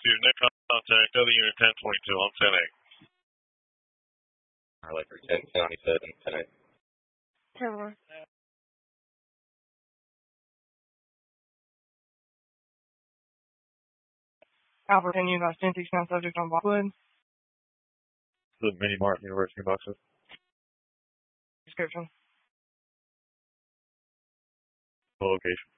to next contact, other unit 1022 on 10A. Electric 1077, 10A. 10-1. Alpha 10 units, 1069 subject on Boxwood. The Mini Mart University boxes. Description. Location.